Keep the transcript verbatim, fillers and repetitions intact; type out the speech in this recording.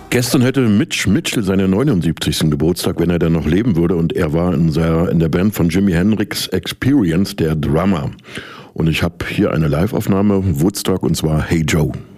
Gestern hätte Mitch Mitchell seinen neunundsiebzigsten Geburtstag, wenn er denn noch leben würde. Und er war in der, in der Band von Jimi Hendrix Experience der Drummer. Und ich habe hier eine Live-Aufnahme, Woodstock, und zwar Hey Joe.